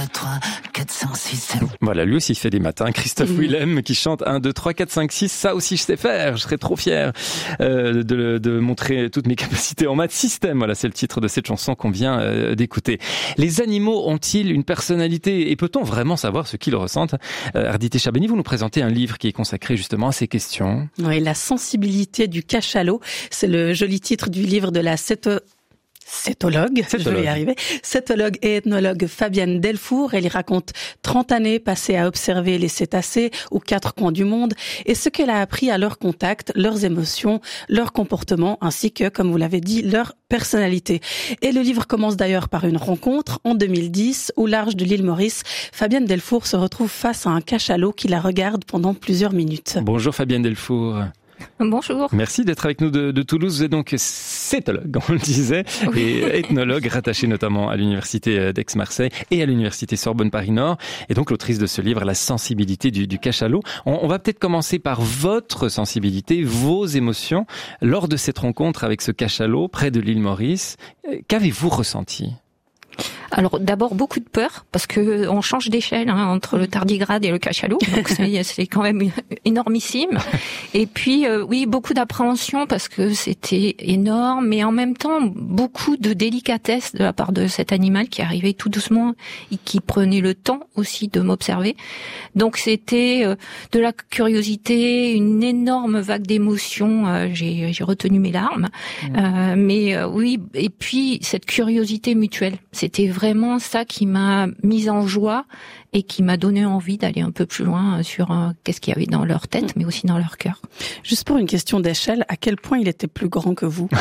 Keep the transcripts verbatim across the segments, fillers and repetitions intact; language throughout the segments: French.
trois, quatre, cinq, six, sept. Voilà, lui aussi il fait des matins. Christophe mmh. Willem qui chante un, deux, trois, quatre, cinq, six. Ça aussi je sais faire. Je serais trop fier euh, de, de montrer toutes mes capacités en maths système. Voilà, c'est le titre de cette chanson qu'on vient euh, d'écouter. Les animaux ont-ils une personnalité et peut-on vraiment savoir ce qu'ils ressentent? euh, Ardité Chabeni, vous nous présentez un livre qui est consacré justement à ces questions. Oui, la sensibilité du cachalot. C'est le joli titre du livre de la céto... Cétologue, je vais y arriver. Cétologue et ethnologue Fabienne Delfour. Elle y raconte trente années passées à observer les cétacés aux quatre coins du monde et ce qu'elle a appris à leur contact, leurs émotions, leur comportement, ainsi que, comme vous l'avez dit, leur personnalité. Et le livre commence d'ailleurs par une rencontre en deux mille dix au large de l'île Maurice. Fabienne Delfour se retrouve face à un cachalot qui la regarde pendant plusieurs minutes. Bonjour Fabienne Delfour. Bonjour. Merci d'être avec nous de, de Toulouse. Vous êtes donc cétologue, on le disait, oui. Et ethnologue, rattaché notamment à l'université d'Aix-Marseille et à l'université Sorbonne-Paris-Nord. Et donc l'autrice de ce livre, La sensibilité du, du cachalot. On, on va peut-être commencer par votre sensibilité, vos émotions lors de cette rencontre avec ce cachalot près de l'île Maurice. Qu'avez-vous ressenti ? Alors d'abord beaucoup de peur parce que on change d'échelle hein, entre le tardigrade et le cachalot, donc c'est, c'est quand même énormissime. Et puis euh, oui, beaucoup d'appréhension parce que c'était énorme, mais en même temps beaucoup de délicatesse de la part de cet animal qui arrivait tout doucement et qui prenait le temps aussi de m'observer. Donc c'était euh, de la curiosité, une énorme vague d'émotions. Euh, j'ai, j'ai retenu mes larmes, mmh. euh, mais euh, oui. Et puis cette curiosité mutuelle, c'était vraiment ça qui m'a mise en joie et qui m'a donné envie d'aller un peu plus loin sur euh, qu'est-ce qu'il y avait dans leur tête, mais aussi dans leur cœur. Juste pour une question d'échelle, à quel point il était plus grand que vous?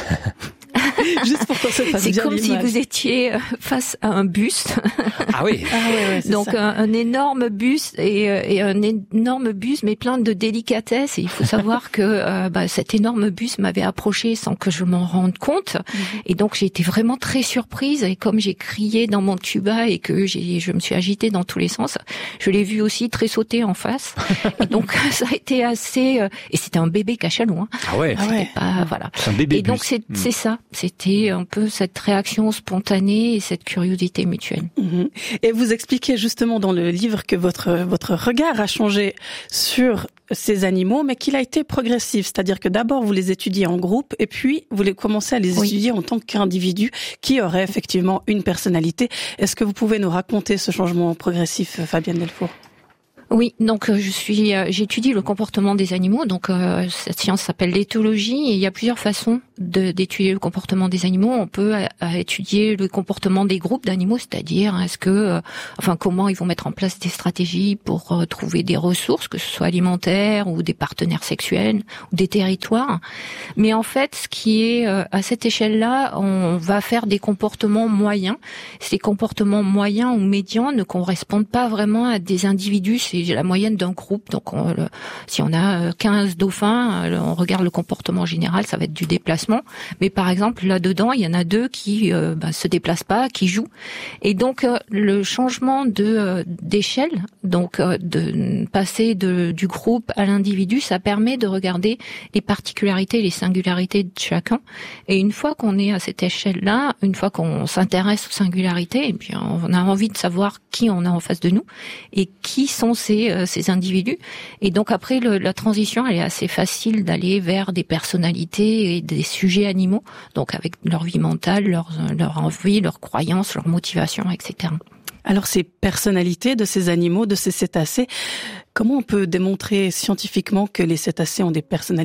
Juste pour que ça fasse c'est bien comme l'image. si vous étiez face à un buste. Ah oui. Ah ouais, ouais, c'est donc ça. Un, un énorme buste et, et un énorme buste, mais plein de délicatesse. Et il faut savoir que euh, bah, cet énorme buste m'avait approché sans que je m'en rende compte. Mm-hmm. Et donc j'ai été vraiment très surprise. Et comme j'ai crié dans mon tuba et que j'ai, je me suis agitée dans tous les sens, je l'ai vu aussi très sauter en face. Et donc ça a été assez. Euh, et c'était un bébé cachalot. Hein. Ah ouais. C'était ah ouais. pas voilà. C'est un bébé. Et donc buste. c'est, mm. c'est ça. C'était un peu cette réaction spontanée et cette curiosité mutuelle. Mmh. Et vous expliquez justement dans le livre que votre votre regard a changé sur ces animaux, mais qu'il a été progressif. C'est-à-dire que d'abord vous les étudiez en groupe et puis vous les commencez à les oui. étudier en tant qu'individu qui aurait effectivement une personnalité. Est-ce que vous pouvez nous raconter ce changement progressif, Fabienne Delfour ? Oui, donc je suis, euh, j'étudie le comportement des animaux. Donc euh, cette science s'appelle l'éthologie et il y a plusieurs façons de, d'étudier le comportement des animaux. On peut euh, étudier le comportement des groupes d'animaux, c'est-à-dire est-ce que, euh, enfin, comment ils vont mettre en place des stratégies pour euh, trouver des ressources, que ce soit alimentaires ou des partenaires sexuels ou des territoires. Mais en fait, ce qui est euh, à cette échelle-là, on va faire des comportements moyens. Ces comportements moyens ou médians ne correspondent pas vraiment à des individus. C'est la moyenne d'un groupe. Donc, on, le, si on a quinze dauphins, on regarde le comportement général, ça va être du déplacement. Mais par exemple, là-dedans, il y en a deux qui euh, bah, se déplacent pas, qui jouent. Et donc, euh, le changement de euh, d'échelle, donc euh, de passer de, du groupe à l'individu, ça permet de regarder les particularités, les singularités de chacun. Et une fois qu'on est à cette échelle-là, une fois qu'on s'intéresse aux singularités, et puis on a envie de savoir qui on a en face de nous et qui sont ces ces individus. Et donc après, le, la transition, elle est assez facile d'aller vers des personnalités et des sujets animaux, donc avec leur vie mentale, leur, leur envie, leurs croyances, leurs motivations, et cetera. Alors ces personnalités de ces animaux, de ces cétacés, comment on peut démontrer scientifiquement que les cétacés ont des personnalités ?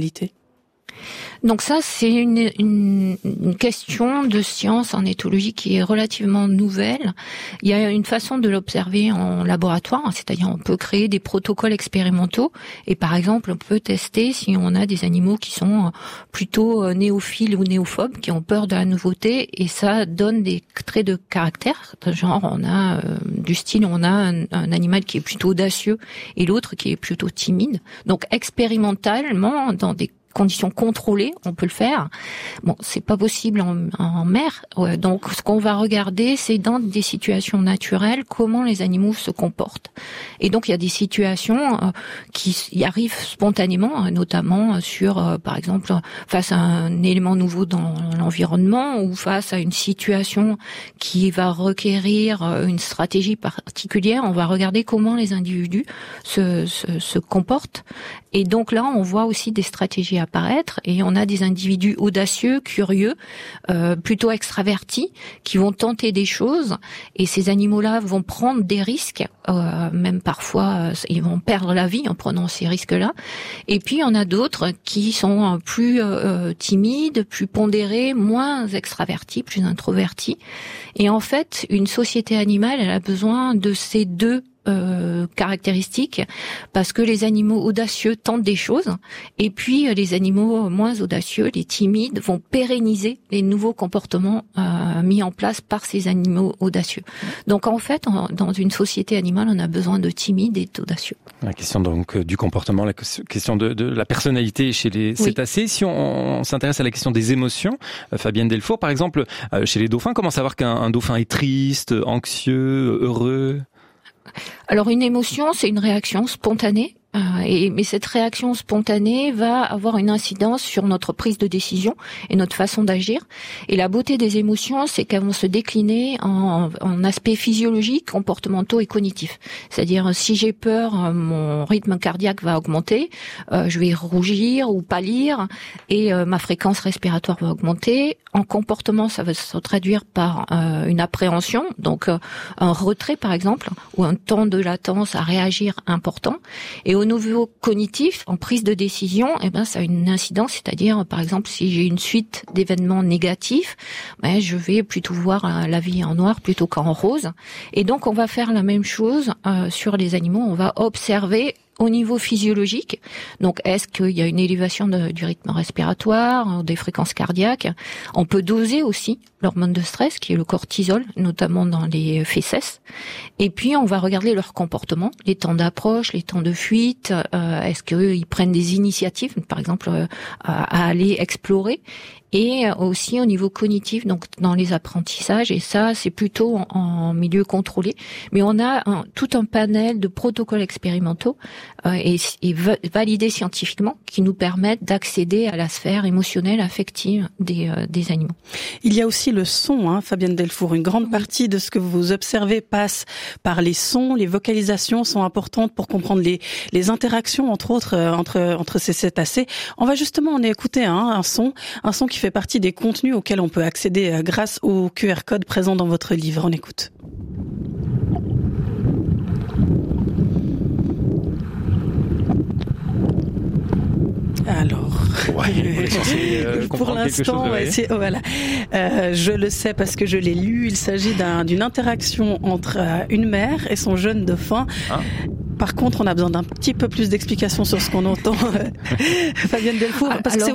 Donc ça, c'est une, une, une question de science en éthologie qui est relativement nouvelle. Il y a une façon de l'observer en laboratoire, c'est-à-dire on peut créer des protocoles expérimentaux et par exemple on peut tester si on a des animaux qui sont plutôt néophiles ou néophobes, qui ont peur de la nouveauté et ça donne des traits de caractère. Genre on a euh, du style, on a un, un animal qui est plutôt audacieux et l'autre qui est plutôt timide. Donc expérimentalement, dans des conditions contrôlées, on peut le faire. Bon, c'est pas possible en, en mer. Ouais, donc, ce qu'on va regarder, c'est dans des situations naturelles, comment les animaux se comportent. Et donc, il y a des situations euh, qui y arrivent spontanément, notamment sur, euh, par exemple, face à un élément nouveau dans l'environnement ou face à une situation qui va requérir une stratégie particulière. On va regarder comment les individus se, se, se comportent. Et donc là, on voit aussi des stratégies apparaître et on a des individus audacieux, curieux, euh, plutôt extravertis, qui vont tenter des choses. Et ces animaux-là vont prendre des risques, euh, même parfois, ils vont perdre la vie en prenant ces risques-là. Et puis, on a d'autres qui sont plus euh, timides, plus pondérés, moins extravertis, plus introvertis. Et en fait, une société animale, elle a besoin de ces deux Euh, caractéristiques, parce que les animaux audacieux tentent des choses, et puis les animaux moins audacieux, les timides, vont pérenniser les nouveaux comportements euh, mis en place par ces animaux audacieux. Donc en fait, en, dans une société animale, on a besoin de timides et d'audacieux. La question donc du comportement, la question de, de la personnalité chez les oui. cétacés. Si on, on s'intéresse à la question des émotions, euh, Fabienne Delfour, par exemple, euh, chez les dauphins, comment savoir qu'un dauphin est triste, anxieux, heureux ? Alors une émotion, c'est une réaction spontanée. Euh, et, mais cette réaction spontanée va avoir une incidence sur notre prise de décision et notre façon d'agir. Et la beauté des émotions, c'est qu'elles vont se décliner en, en aspects physiologiques, comportementaux et cognitifs. C'est-à-dire, si j'ai peur, mon rythme cardiaque va augmenter, euh, je vais rougir ou pâlir, et euh, ma fréquence respiratoire va augmenter. En comportement, ça va se traduire par euh, une appréhension, donc euh, un retrait par exemple, ou un temps de latence à réagir important. Et au niveau cognitif, en prise de décision, eh ben ça a une incidence, c'est-à-dire par exemple si j'ai une suite d'événements négatifs, ben je vais plutôt voir la vie en noir plutôt qu'en rose. Et donc on va faire la même chose euh, sur les animaux, on va observer au niveau physiologique. Donc, est-ce qu'il y a une élévation de, du rythme respiratoire, des fréquences cardiaques? On peut doser aussi l'hormone de stress, qui est le cortisol, notamment dans les fesses. Et puis, on va regarder leur comportement, les temps d'approche, les temps de fuite. Euh, est-ce qu'ils prennent des initiatives, par exemple, euh, à, à aller explorer? Et aussi au niveau cognitif, donc dans les apprentissages, et ça c'est plutôt en, en milieu contrôlé. Mais on a un, tout un panel de protocoles expérimentaux euh, et, et validés scientifiquement qui nous permettent d'accéder à la sphère émotionnelle, affective des, euh, des animaux. Il y a aussi le son, hein, Fabienne Delfour. Une grande partie de ce que vous observez passe par les sons. Les vocalisations sont importantes pour comprendre les, les interactions entre autres euh, entre entre ces cétacés. On va justement on a écouté hein, un son, un son qui fait partie des contenus auxquels on peut accéder grâce au Q R code présent dans votre livre. On écoute. Alors, ouais, euh, pour l'instant, ouais, c'est, oh, voilà. Euh, je le sais parce que je l'ai lu. Il s'agit d'un, d'une interaction entre une mère et son jeune dauphin. Hein? Par contre, on a besoin d'un petit peu plus d'explications sur ce qu'on entend. Fabienne Delfour, parce Alors, que c'est